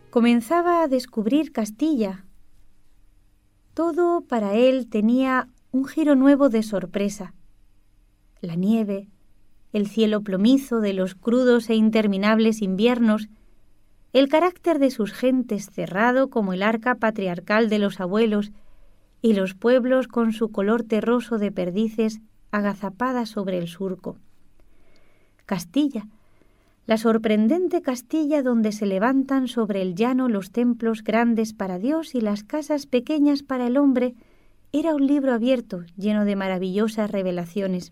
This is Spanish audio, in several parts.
Comenzaba a descubrir Castilla. Todo para él tenía un giro nuevo de sorpresa. La nieve, el cielo plomizo de los crudos e interminables inviernos, el carácter de sus gentes cerrado como el arca patriarcal de los abuelos y los pueblos con su color terroso de perdices agazapadas sobre el surco. Castilla, la sorprendente Castilla donde se levantan sobre el llano los templos grandes para Dios y las casas pequeñas para el hombre, era un libro abierto lleno de maravillosas revelaciones.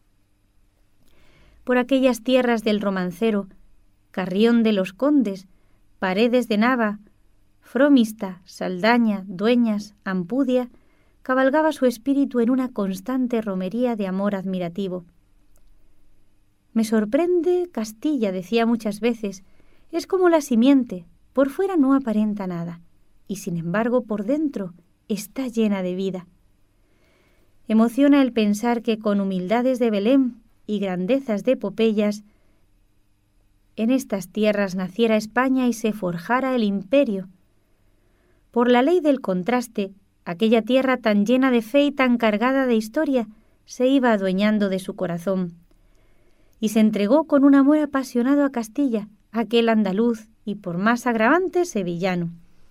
Por aquellas tierras del romancero, Carrión de los Condes, Paredes de Nava, Fromista, Saldaña, Dueñas, Ampudia, cabalgaba su espíritu en una constante romería de amor admirativo. Me sorprende Castilla, decía muchas veces, es como la simiente, por fuera no aparenta nada, y sin embargo por dentro está llena de vida. Emociona el pensar que con humildades de Belén y grandezas de Popeyas, en estas tierras naciera España y se forjara el imperio. Por la ley del contraste, aquella tierra tan llena de fe y tan cargada de historia se iba adueñando de su corazón, y se entregó con un amor apasionado a Castilla, aquel andaluz y por más agravante sevillano.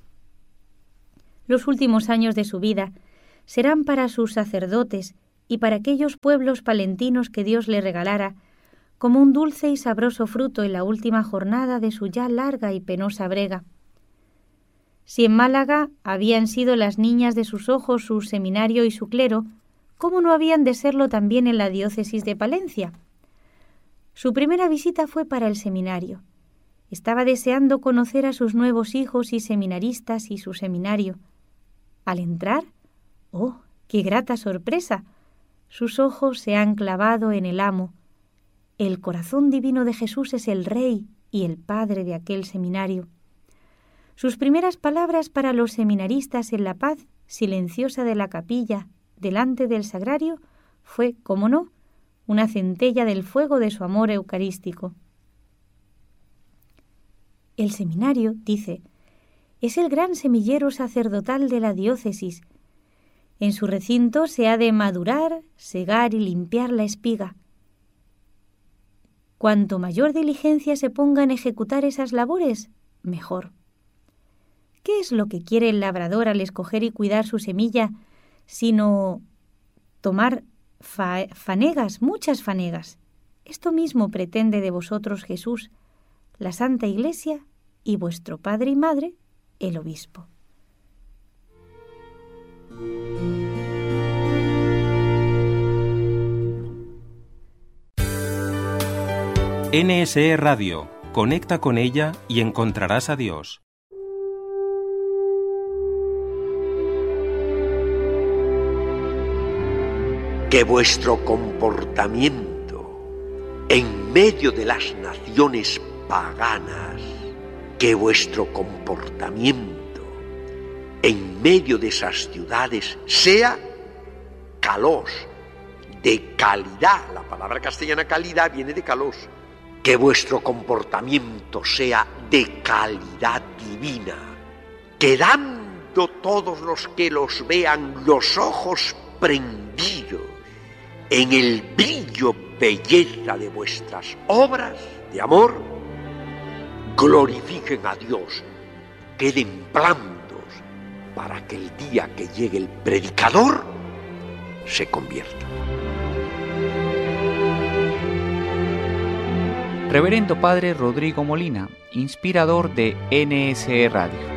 Los últimos años de su vida serán para sus sacerdotes y para aquellos pueblos palentinos que Dios le regalara como un dulce y sabroso fruto en la última jornada de su ya larga y penosa brega. Si en Málaga habían sido las niñas de sus ojos su seminario y su clero, ¿cómo no habían de serlo también en la diócesis de Palencia? Su primera visita fue para el seminario. Estaba deseando conocer a sus nuevos hijos y seminaristas y su seminario. Al entrar, ¡oh, qué grata sorpresa! Sus ojos se han clavado en el amo. El corazón divino de Jesús es el Rey y el Padre de aquel seminario. Sus primeras palabras para los seminaristas en la paz silenciosa de la capilla delante del sagrario fue, cómo no, una centella del fuego de su amor eucarístico. El seminario, dice, es el gran semillero sacerdotal de la diócesis. En su recinto se ha de madurar, segar y limpiar la espiga. Cuanto mayor diligencia se ponga en ejecutar esas labores, mejor. ¿Qué es lo que quiere el labrador al escoger y cuidar su semilla, sino tomar fanegas, muchas fanegas? Esto mismo pretende de vosotros Jesús, la Santa Iglesia y vuestro Padre y Madre, el Obispo. NSE Radio. Conecta con ella y encontrarás a Dios. Que vuestro comportamiento en medio de las naciones paganas, que vuestro comportamiento en medio de esas ciudades sea kalos, de calidad. La palabra castellana calidad viene de kalos. Que vuestro comportamiento sea de calidad divina, quedando todos los que los vean los ojos prendidos en el brillo, belleza de vuestras obras de amor, glorifiquen a Dios, queden blandos para que el día que llegue el predicador se convierta. Reverendo Padre Rodrigo Molina, inspirador de NSE Radio.